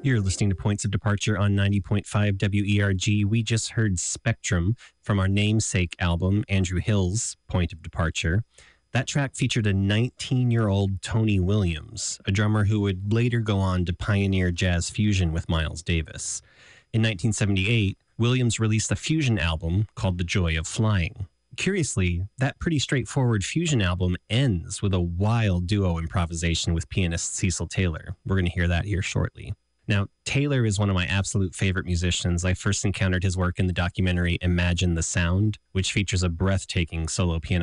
You're listening to Points of Departure on 90.5 WERG. We just heard Spectrum from our namesake album, Andrew Hill's Point of Departure. That track featured a 19-year-old Tony Williams, a drummer who would later go on to pioneer jazz fusion with Miles Davis. In 1978, Williams released a fusion album called The Joy of Flying. Curiously, that pretty straightforward fusion album ends with a wild duo improvisation with pianist Cecil Taylor. We're going to hear that here shortly. Now, Taylor is one of my absolute favorite musicians. I first encountered his work in the documentary Imagine the Sound, which features a breathtaking solo piano